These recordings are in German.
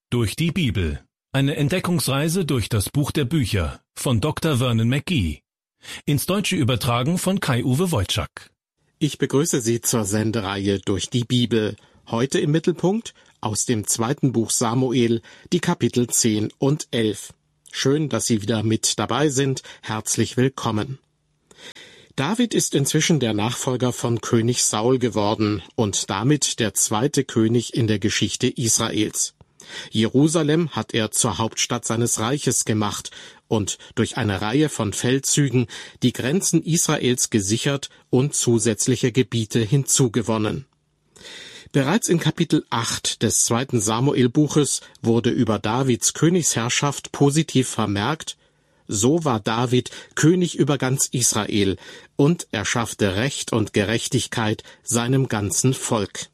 Durch die Bibel. Eine Entdeckungsreise durch das Buch der Bücher von Dr. Vernon McGee. Ins Deutsche übertragen von Kai-Uwe Wojczak. Ich begrüße Sie zur Sendereihe Durch die Bibel. Heute im Mittelpunkt aus dem 2. Buch Samuel, die Kapitel 10 und 11. Schön, dass Sie wieder mit dabei sind. Herzlich willkommen. David ist inzwischen der Nachfolger von König Saul geworden und damit der zweite König in der Geschichte Israels. Jerusalem hat er zur Hauptstadt seines Reiches gemacht und durch eine Reihe von Feldzügen die Grenzen Israels gesichert und zusätzliche Gebiete hinzugewonnen. Bereits in Kapitel 8 des 2. Samuel-Buches wurde über Davids Königsherrschaft positiv vermerkt: So war David König über ganz Israel, und er schaffte Recht und Gerechtigkeit seinem ganzen Volk.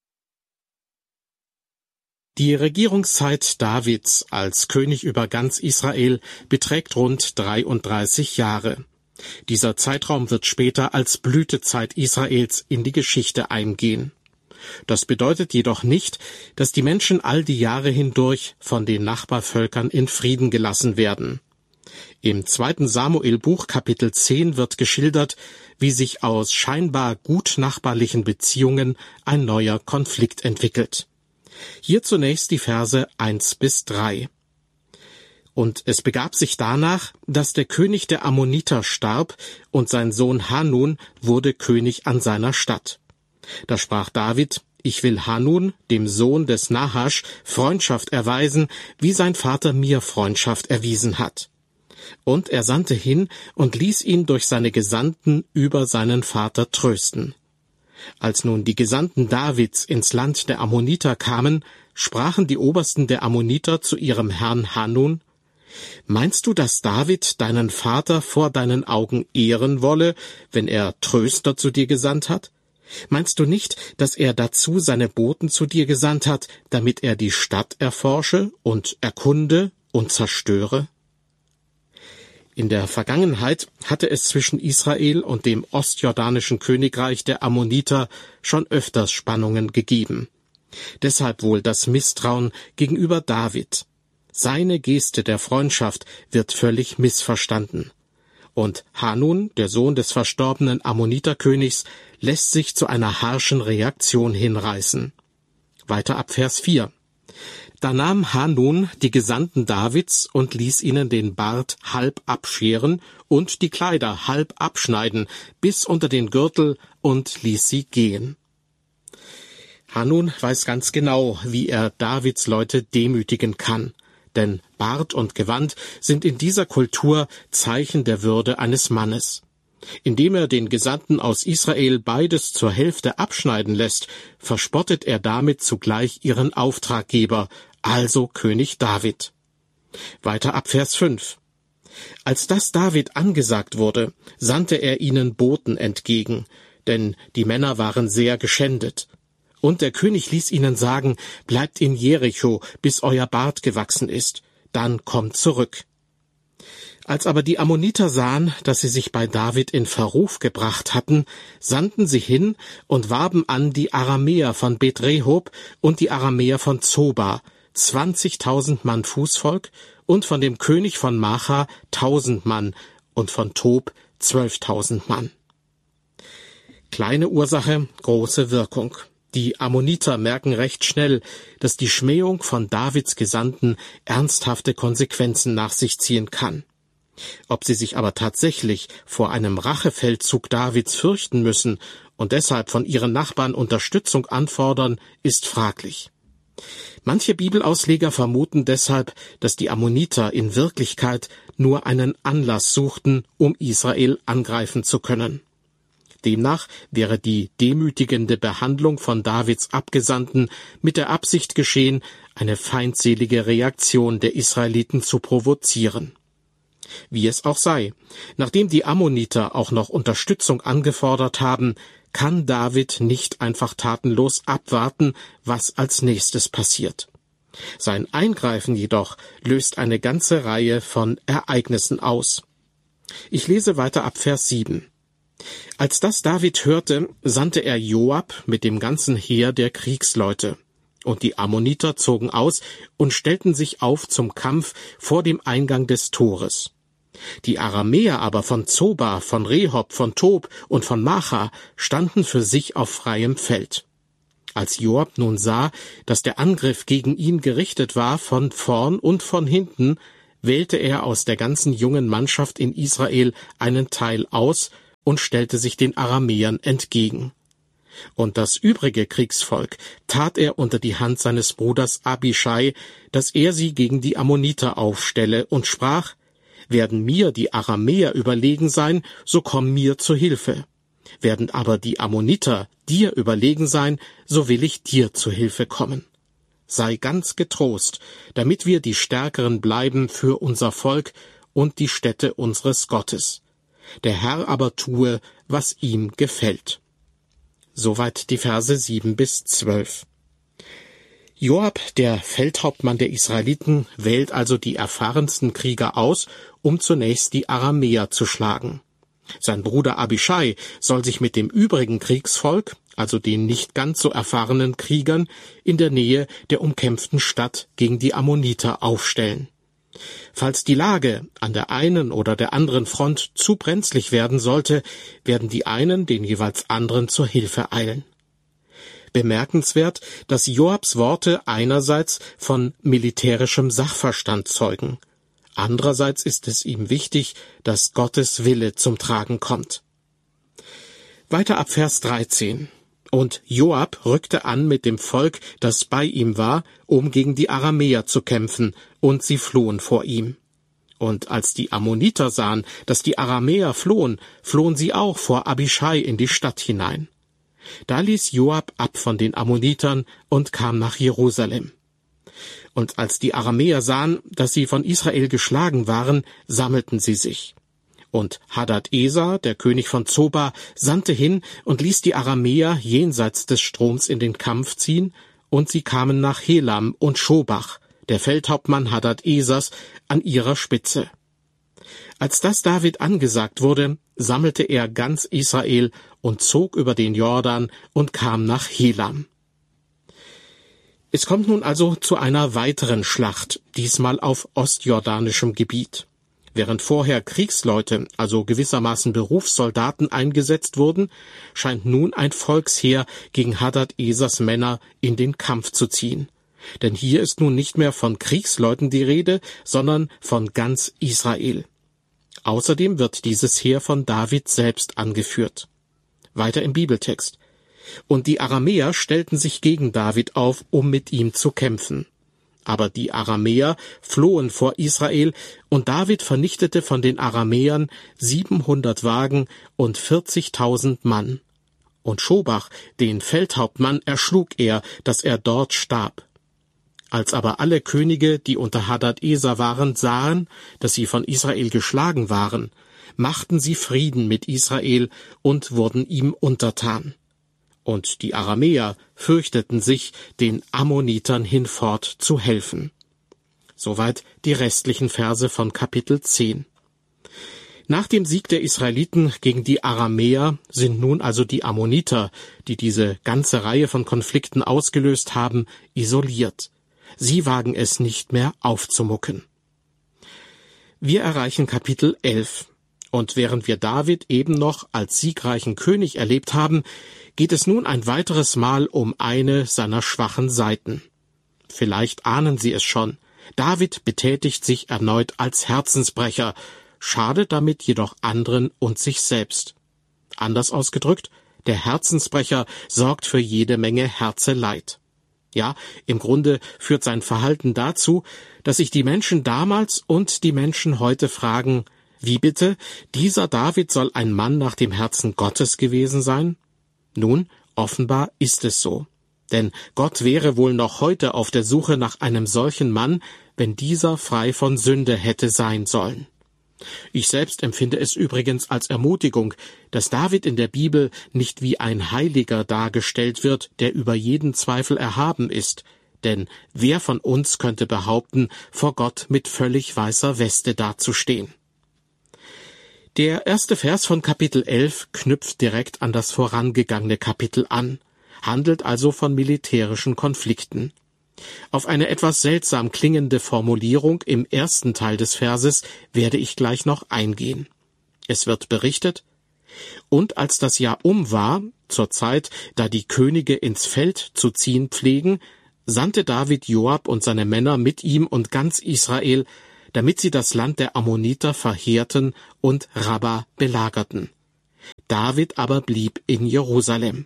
Die Regierungszeit Davids als König über ganz Israel beträgt rund 33 Jahre. Dieser Zeitraum wird später als Blütezeit Israels in die Geschichte eingehen. Das bedeutet jedoch nicht, dass die Menschen all die Jahre hindurch von den Nachbarvölkern in Frieden gelassen werden. Im 2. Samuel-Buch Kapitel 10 wird geschildert, wie sich aus scheinbar gut nachbarlichen Beziehungen ein neuer Konflikt entwickelt. Hier zunächst die Verse 1-3. Und es begab sich danach, dass der König der Ammoniter starb, und sein Sohn Hanun wurde König an seiner Statt. Da sprach David: Ich will Hanun, dem Sohn des Nahasch, Freundschaft erweisen, wie sein Vater mir Freundschaft erwiesen hat. Und er sandte hin und ließ ihn durch seine Gesandten über seinen Vater trösten. Als nun die Gesandten Davids ins Land der Ammoniter kamen, sprachen die Obersten der Ammoniter zu ihrem Herrn Hanun: Meinst du, dass David deinen Vater vor deinen Augen ehren wolle, wenn er Tröster zu dir gesandt hat? Meinst du nicht, dass er dazu seine Boten zu dir gesandt hat, damit er die Stadt erforsche und erkunde und zerstöre? In der Vergangenheit hatte es zwischen Israel und dem ostjordanischen Königreich der Ammoniter schon öfters Spannungen gegeben. Deshalb wohl das Misstrauen gegenüber David. Seine Geste der Freundschaft wird völlig missverstanden. Und Hanun, der Sohn des verstorbenen Ammoniterkönigs, lässt sich zu einer harschen Reaktion hinreißen. Weiter ab Vers 4. Da nahm Hanun die Gesandten Davids und ließ ihnen den Bart halb abscheren und die Kleider halb abschneiden, bis unter den Gürtel, und ließ sie gehen. Hanun weiß ganz genau, wie er Davids Leute demütigen kann, denn Bart und Gewand sind in dieser Kultur Zeichen der Würde eines Mannes. Indem er den Gesandten aus Israel beides zur Hälfte abschneiden lässt, verspottet er damit zugleich ihren Auftraggeber, also König David. Weiter ab Vers 5. Als das David angesagt wurde, sandte er ihnen Boten entgegen, denn die Männer waren sehr geschändet. Und der König ließ ihnen sagen: Bleibt in Jericho, bis euer Bart gewachsen ist, dann kommt zurück. Als aber die Ammoniter sahen, dass sie sich bei David in Verruf gebracht hatten, sandten sie hin und warben an die Aramäer von Bet-Rehob und die Aramäer von Zoba, 20.000 Mann Fußvolk, und von dem König von Macha 1.000 Mann und von Tob 12.000 Mann. Kleine Ursache, große Wirkung. Die Ammoniter merken recht schnell, dass die Schmähung von Davids Gesandten ernsthafte Konsequenzen nach sich ziehen kann. Ob sie sich aber tatsächlich vor einem Rachefeldzug Davids fürchten müssen und deshalb von ihren Nachbarn Unterstützung anfordern, ist fraglich. Manche Bibelausleger vermuten deshalb, dass die Ammoniter in Wirklichkeit nur einen Anlass suchten, um Israel angreifen zu können. Demnach wäre die demütigende Behandlung von Davids Abgesandten mit der Absicht geschehen, eine feindselige Reaktion der Israeliten zu provozieren. Wie es auch sei, nachdem die Ammoniter auch noch Unterstützung angefordert haben, kann David nicht einfach tatenlos abwarten, was als nächstes passiert. Sein Eingreifen jedoch löst eine ganze Reihe von Ereignissen aus. Ich lese weiter ab Vers 7. Als das David hörte, sandte er Joab mit dem ganzen Heer der Kriegsleute. Und die Ammoniter zogen aus und stellten sich auf zum Kampf vor dem Eingang des Tores. Die Aramäer aber von Zoba, von Rehob, von Tob und von Macha standen für sich auf freiem Feld. Als Joab nun sah, dass der Angriff gegen ihn gerichtet war von vorn und von hinten, wählte er aus der ganzen jungen Mannschaft in Israel einen Teil aus und stellte sich den Aramäern entgegen. Und das übrige Kriegsvolk tat er unter die Hand seines Bruders Abischai, dass er sie gegen die Ammoniter aufstelle, und sprach: Werden mir die Aramäer überlegen sein, so komm mir zu Hilfe. Werden aber die Ammoniter dir überlegen sein, so will ich dir zu Hilfe kommen. Sei ganz getrost, damit wir die Stärkeren bleiben für unser Volk und die Stätte unseres Gottes. Der Herr aber tue, was ihm gefällt. Soweit die Verse 7-12. Joab, der Feldhauptmann der Israeliten, wählt also die erfahrensten Krieger aus, um zunächst die Aramäer zu schlagen. Sein Bruder Abischai soll sich mit dem übrigen Kriegsvolk, also den nicht ganz so erfahrenen Kriegern, in der Nähe der umkämpften Stadt gegen die Ammoniter aufstellen. Falls die Lage an der einen oder der anderen Front zu brenzlig werden sollte, werden die einen den jeweils anderen zur Hilfe eilen. Bemerkenswert, dass Joabs Worte einerseits von militärischem Sachverstand zeugen. Andererseits ist es ihm wichtig, dass Gottes Wille zum Tragen kommt. Weiter ab Vers 13. Und Joab rückte an mit dem Volk, das bei ihm war, um gegen die Aramäer zu kämpfen, und sie flohen vor ihm. Und als die Ammoniter sahen, dass die Aramäer flohen, flohen sie auch vor Abischai in die Stadt hinein. Da ließ Joab ab von den Ammonitern und kam nach Jerusalem. Und als die Aramäer sahen, dass sie von Israel geschlagen waren, sammelten sie sich. Und Hadad-Eser, der König von Zoba, sandte hin und ließ die Aramäer jenseits des Stroms in den Kampf ziehen, und sie kamen nach Helam und Schobach, der Feldhauptmann Hadad-Esers, an ihrer Spitze. Als das David angesagt wurde, sammelte er ganz Israel und zog über den Jordan und kam nach Helam. Es kommt nun also zu einer weiteren Schlacht, diesmal auf ostjordanischem Gebiet. Während vorher Kriegsleute, also gewissermaßen Berufssoldaten, eingesetzt wurden, scheint nun ein Volksheer gegen Hadad-Esers Männer in den Kampf zu ziehen. Denn hier ist nun nicht mehr von Kriegsleuten die Rede, sondern von ganz Israel. Außerdem wird dieses Heer von David selbst angeführt. Weiter im Bibeltext. Und die Aramäer stellten sich gegen David auf, um mit ihm zu kämpfen. Aber die Aramäer flohen vor Israel, und David vernichtete von den Aramäern 700 Wagen und 40.000 Mann. Und Schobach, den Feldhauptmann, erschlug er, dass er dort starb. Als aber alle Könige, die unter Hadad-Eser waren, sahen, dass sie von Israel geschlagen waren, machten sie Frieden mit Israel und wurden ihm untertan. Und die Aramäer fürchteten sich, den Ammonitern hinfort zu helfen. Soweit die restlichen Verse von Kapitel 10. Nach dem Sieg der Israeliten gegen die Aramäer sind nun also die Ammoniter, die diese ganze Reihe von Konflikten ausgelöst haben, isoliert. Sie wagen es nicht mehr aufzumucken. Wir erreichen Kapitel 11. Und während wir David eben noch als siegreichen König erlebt haben, geht es nun ein weiteres Mal um eine seiner schwachen Seiten. Vielleicht ahnen Sie es schon. David betätigt sich erneut als Herzensbrecher, schadet damit jedoch anderen und sich selbst. Anders ausgedrückt, der Herzensbrecher sorgt für jede Menge Herzeleid. Ja, im Grunde führt sein Verhalten dazu, dass sich die Menschen damals und die Menschen heute fragen: Wie bitte? Dieser David soll ein Mann nach dem Herzen Gottes gewesen sein? Nun, offenbar ist es so. Denn Gott wäre wohl noch heute auf der Suche nach einem solchen Mann, wenn dieser frei von Sünde hätte sein sollen. Ich selbst empfinde es übrigens als Ermutigung, dass David in der Bibel nicht wie ein Heiliger dargestellt wird, der über jeden Zweifel erhaben ist. Denn wer von uns könnte behaupten, vor Gott mit völlig weißer Weste dazustehen? Der erste Vers von Kapitel 11 knüpft direkt an das vorangegangene Kapitel an. handelt also von militärischen Konflikten. Auf eine etwas seltsam klingende Formulierung im ersten Teil des Verses werde ich gleich noch eingehen. Es wird berichtet: Und als das Jahr war, zur Zeit, da die Könige ins Feld zu ziehen pflegen, sandte David Joab und seine Männer mit ihm und ganz Israel, damit sie das Land der Ammoniter verheerten und Rabba belagerten. David aber blieb in Jerusalem.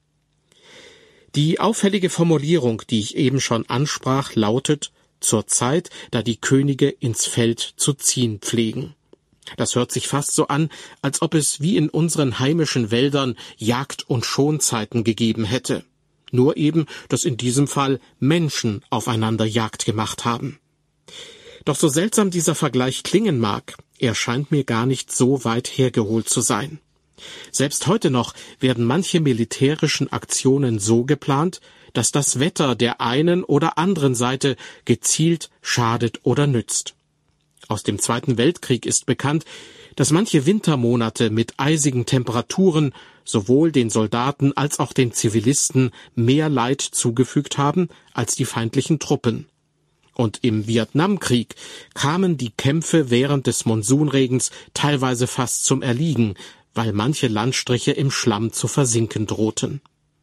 Die auffällige Formulierung, die ich eben schon ansprach, lautet: zur Zeit, da die Könige ins Feld zu ziehen pflegen. Das hört sich fast so an, als ob es wie in unseren heimischen Wäldern Jagd- und Schonzeiten gegeben hätte. Nur eben, dass in diesem Fall Menschen aufeinander Jagd gemacht haben. Doch so seltsam dieser Vergleich klingen mag, er scheint mir gar nicht so weit hergeholt zu sein. Selbst heute noch werden manche militärischen Aktionen so geplant, dass das Wetter der einen oder anderen Seite gezielt schadet oder nützt. Aus dem Zweiten Weltkrieg ist bekannt, dass manche Wintermonate mit eisigen Temperaturen sowohl den Soldaten als auch den Zivilisten mehr Leid zugefügt haben als die feindlichen Truppen. Und im Vietnamkrieg kamen die Kämpfe während des Monsunregens teilweise fast zum Erliegen, weil manche Landstriche im Schlamm zu versinken drohten.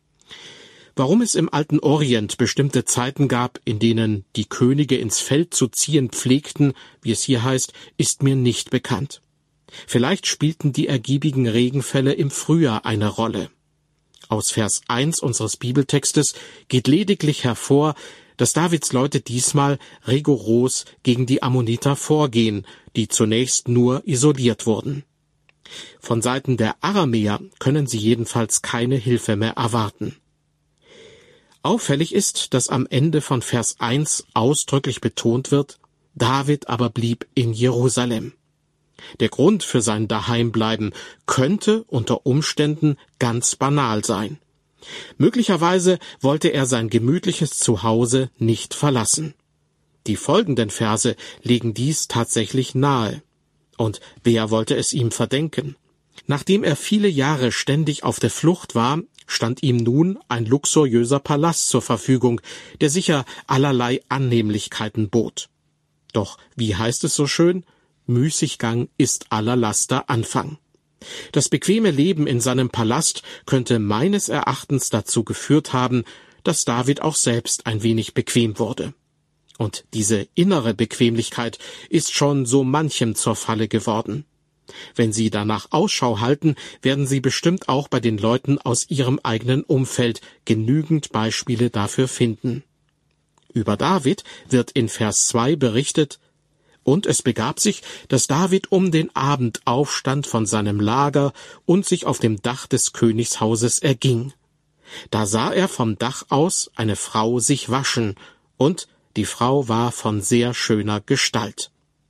Warum es im alten Orient bestimmte Zeiten gab, in denen die Könige ins Feld zu ziehen pflegten, wie es hier heißt, ist mir nicht bekannt. Vielleicht spielten die ergiebigen Regenfälle im Frühjahr eine Rolle. Aus Vers 1 unseres Bibeltextes geht lediglich hervor, dass Davids Leute diesmal rigoros gegen die Ammoniter vorgehen, die zunächst nur isoliert wurden. Von Seiten der Aramäer können sie jedenfalls keine Hilfe mehr erwarten. Auffällig ist, dass am Ende von Vers 1 ausdrücklich betont wird: David aber blieb in Jerusalem. Der Grund für sein Daheimbleiben könnte unter Umständen ganz banal sein. Möglicherweise wollte er sein gemütliches Zuhause nicht verlassen. Die folgenden Verse legen dies tatsächlich nahe. Und wer wollte es ihm verdenken? Nachdem er viele Jahre ständig auf der Flucht war, stand ihm nun ein luxuriöser Palast zur Verfügung, der sicher allerlei Annehmlichkeiten bot. Doch, wie heißt es so schön? Müßiggang ist aller Laster Anfang. Das bequeme Leben in seinem Palast könnte meines Erachtens dazu geführt haben, dass David auch selbst ein wenig bequem wurde. Und diese innere Bequemlichkeit ist schon so manchem zur Falle geworden. Wenn Sie danach Ausschau halten, werden Sie bestimmt auch bei den Leuten aus Ihrem eigenen Umfeld genügend Beispiele dafür finden. Über David wird in Vers 2 berichtet: Und es begab sich, dass David um den Abend aufstand von seinem Lager und sich auf dem Dach des Königshauses erging. Da sah er vom Dach aus eine Frau sich waschen, und die Frau war von sehr schöner Gestalt.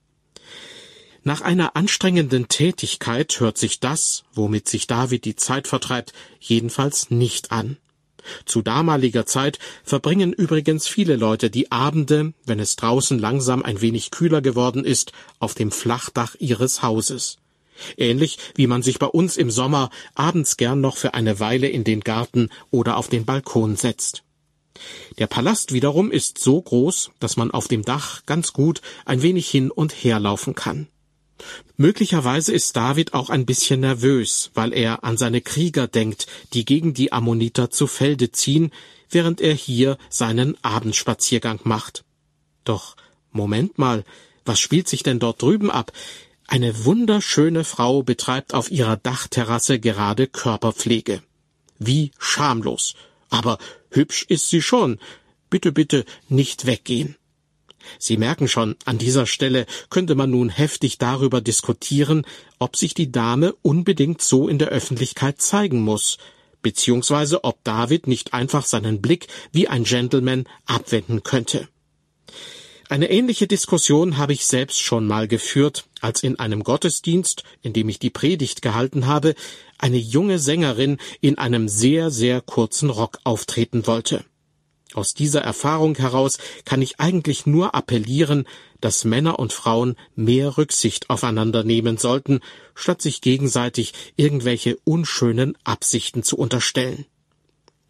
Nach einer anstrengenden Tätigkeit hört sich das, womit sich David die Zeit vertreibt, jedenfalls nicht an. Zu damaliger Zeit verbringen übrigens viele Leute die Abende, wenn es draußen langsam ein wenig kühler geworden ist, auf dem Flachdach ihres Hauses. Ähnlich wie man sich bei uns im Sommer abends gern noch für eine Weile in den Garten oder auf den Balkon setzt. Der Palast wiederum ist so groß, dass man auf dem Dach ganz gut ein wenig hin und her laufen kann. Möglicherweise ist David auch ein bisschen nervös, weil er an seine Krieger denkt, die gegen die Ammoniter zu Felde ziehen, während er hier seinen Abendspaziergang macht. Doch, Moment mal, was spielt sich denn dort drüben ab? Eine wunderschöne Frau betreibt auf ihrer Dachterrasse gerade Körperpflege. Wie schamlos. Aber hübsch ist sie schon. Bitte, bitte nicht weggehen. Sie merken schon, an dieser Stelle könnte man nun heftig darüber diskutieren, ob sich die Dame unbedingt so in der Öffentlichkeit zeigen muss, beziehungsweise ob David nicht einfach seinen Blick wie ein Gentleman abwenden könnte. Eine ähnliche Diskussion habe ich selbst schon mal geführt, als in einem Gottesdienst, in dem ich die Predigt gehalten habe, eine junge Sängerin in einem sehr, sehr kurzen Rock auftreten wollte. Aus dieser Erfahrung heraus kann ich eigentlich nur appellieren, dass Männer und Frauen mehr Rücksicht aufeinander nehmen sollten, statt sich gegenseitig irgendwelche unschönen Absichten zu unterstellen.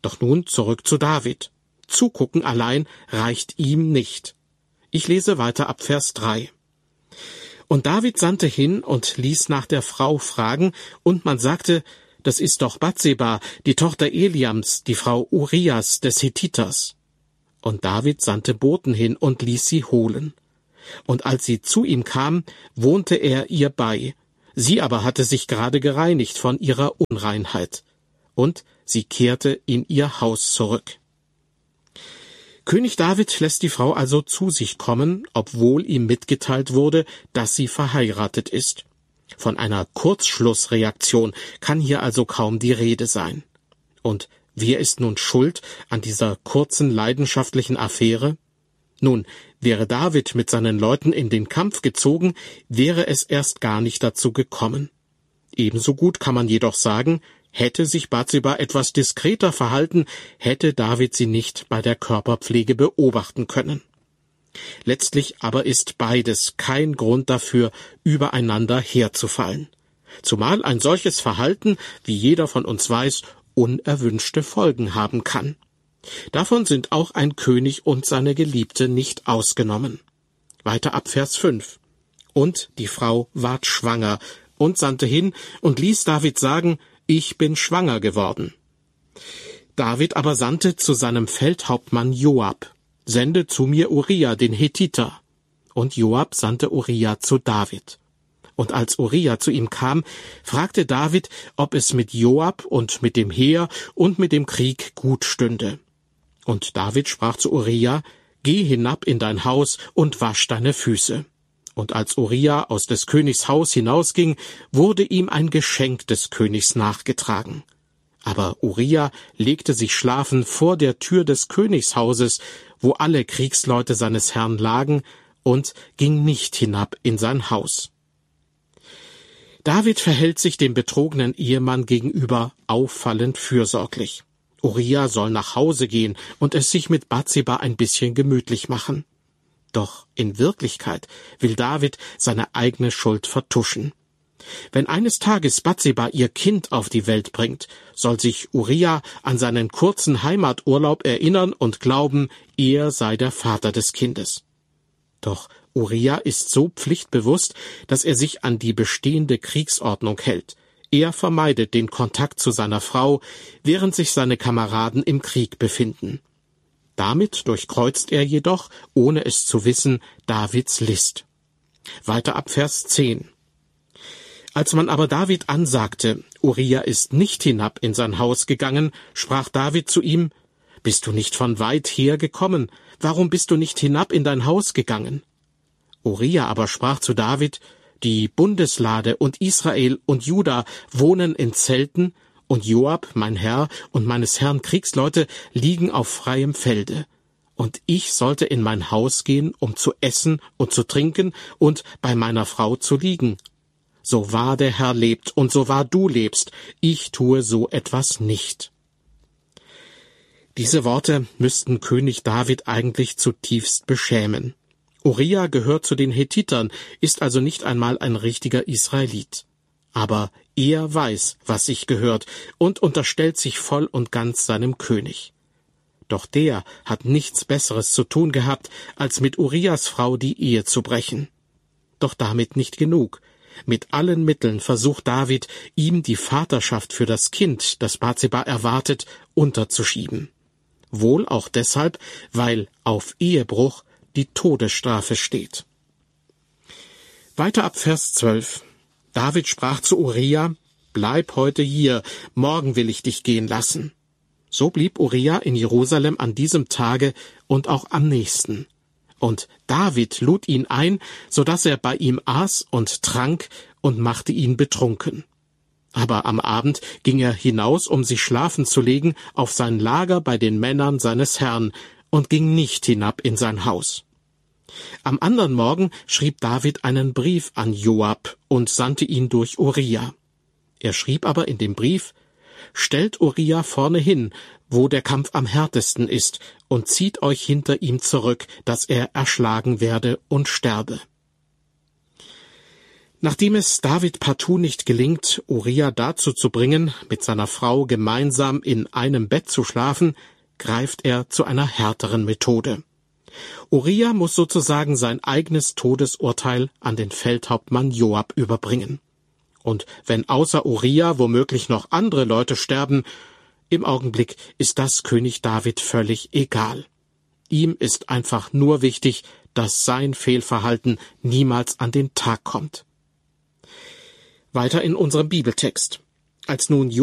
Doch nun zurück zu David. Zugucken allein reicht ihm nicht. Ich lese weiter ab Vers 3. Und David sandte hin und ließ nach der Frau fragen, und man sagte, das ist doch Batseba, die Tochter Eliams, die Frau Urias des Hethiters. Und David sandte Boten hin und ließ sie holen. Und als sie zu ihm kam, wohnte er ihr bei. Sie aber hatte sich gerade gereinigt von ihrer Unreinheit. Und sie kehrte in ihr Haus zurück. König David lässt die Frau also zu sich kommen, obwohl ihm mitgeteilt wurde, dass sie verheiratet ist. Von einer Kurzschlussreaktion kann hier also kaum die Rede sein. Und wer ist nun schuld an dieser kurzen leidenschaftlichen Affäre? Nun, wäre David mit seinen Leuten in den Kampf gezogen, wäre es erst gar nicht dazu gekommen. Ebenso gut kann man jedoch sagen, hätte sich Batseba etwas diskreter verhalten, hätte David sie nicht bei der Körperpflege beobachten können. Letztlich aber ist beides kein Grund dafür, übereinander herzufallen. Zumal ein solches Verhalten, wie jeder von uns weiß, unerwünschte Folgen haben kann. Davon sind auch ein König und seine Geliebte nicht ausgenommen. Weiter ab Vers 5. Und die Frau ward schwanger und sandte hin und ließ David sagen, ich bin schwanger geworden. David aber sandte zu seinem Feldhauptmann Joab, sende zu mir Uria, den Hethiter. Und Joab sandte Uria zu David. Und als Uria zu ihm kam, fragte David, ob es mit Joab und mit dem Heer und mit dem Krieg gut stünde. Und David sprach zu Uria, geh hinab in dein Haus und wasch deine Füße. Und als Uria aus des Königs Haus hinausging, wurde ihm ein Geschenk des Königs nachgetragen. Aber Uria legte sich schlafen vor der Tür des Königshauses, wo alle Kriegsleute seines Herrn lagen, und ging nicht hinab in sein Haus. David verhält sich dem betrogenen Ehemann gegenüber auffallend fürsorglich. Uria soll nach Hause gehen und es sich mit Batseba ein bisschen gemütlich machen. Doch in Wirklichkeit will David seine eigene Schuld vertuschen. Wenn eines Tages Batseba ihr Kind auf die Welt bringt, soll sich Uria an seinen kurzen Heimaturlaub erinnern und glauben, er sei der Vater des Kindes. Doch Uria ist so pflichtbewusst, dass er sich an die bestehende Kriegsordnung hält. Er vermeidet den Kontakt zu seiner Frau, während sich seine Kameraden im Krieg befinden. Damit durchkreuzt er jedoch, ohne es zu wissen, Davids List. Weiter ab Vers 10. Als man aber David ansagte, Uria ist nicht hinab in sein Haus gegangen, sprach David zu ihm, »Bist du nicht von weit her gekommen? Warum bist du nicht hinab in dein Haus gegangen?« Uria aber sprach zu David, »Die Bundeslade und Israel und Juda wohnen in Zelten, und Joab, mein Herr, und meines Herrn Kriegsleute liegen auf freiem Felde. Und ich sollte in mein Haus gehen, um zu essen und zu trinken und bei meiner Frau zu liegen. So wahr der Herr lebt und so wahr du lebst, ich tue so etwas nicht.« Diese Worte müssten König David eigentlich zutiefst beschämen. Uria gehört zu den Hethitern, ist also nicht einmal ein richtiger Israelit. Aber er weiß, was sich gehört, und unterstellt sich voll und ganz seinem König. Doch der hat nichts Besseres zu tun gehabt, als mit Urias Frau die Ehe zu brechen. Doch damit nicht genug. Mit allen Mitteln versucht David, ihm die Vaterschaft für das Kind, das Batseba erwartet, unterzuschieben. Wohl auch deshalb, weil auf Ehebruch die Todesstrafe steht. Weiter ab Vers 12. David sprach zu Uria, »Bleib heute hier, morgen will ich dich gehen lassen.« So blieb Uria in Jerusalem an diesem Tage und auch am nächsten. Und David lud ihn ein, so dass er bei ihm aß und trank und machte ihn betrunken. Aber am Abend ging er hinaus, um sich schlafen zu legen, auf sein Lager bei den Männern seines Herrn und ging nicht hinab in sein Haus. Am andern Morgen schrieb David einen Brief an Joab und sandte ihn durch Uria. Er schrieb aber in dem Brief, »Stellt Uria vorne hin, wo der Kampf am härtesten ist, und zieht euch hinter ihm zurück, dass er erschlagen werde und sterbe.« Nachdem es David partout nicht gelingt, Uria dazu zu bringen, mit seiner Frau gemeinsam in einem Bett zu schlafen, greift er zu einer härteren Methode. Uria muss sozusagen sein eigenes Todesurteil an den Feldhauptmann Joab überbringen. Und wenn außer Uria womöglich noch andere Leute sterben, im Augenblick ist das König David völlig egal. Ihm ist einfach nur wichtig, dass sein Fehlverhalten niemals an den Tag kommt. Weiter in unserem Bibeltext. Als nun